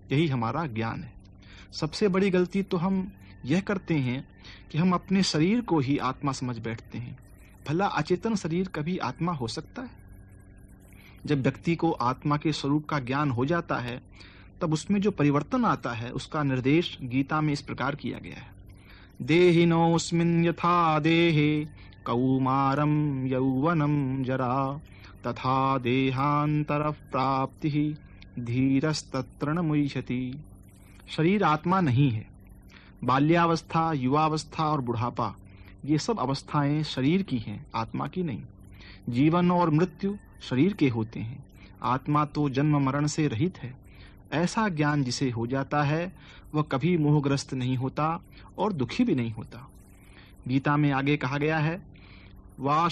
यही हमारा ज्ञान है। सबसे बड़ी गलती तो हम यह करते हैं कि हम अपने शरीर को ही आत्मा समझ बैठते हैं। भला अचेतन शरीर कभी आत्मा हो सकता है? जब व्यक्ति को आत्मा के स्वरूप का ज्ञान हो जाता है, तब उसमें जो परिवर्तन आता है उसका निर्देश गीता में इस प्रकार किया गया है। देहिनोऽस्मिन् यथा देहे कौमारं यौवनं जरा तथा देहांतर प्राप्ति धीरस्तत्र न मुह्यति। शरीर आत्मा नहीं है। बाल्यावस्था, युवावस्था और बुढ़ापा, ये सब अवस्थाएं शरीर की हैं, आत्मा की नहीं। जीवन और मृत्यु शरीर के होते हैं, आत्मा तो जन्म मरण से रहित है। ऐसा ज्ञान जिसे हो जाता है वह कभी मोहग्रस्त नहीं होता और दुखी भी नहीं होता। गीता में आगे कहा गया है, वा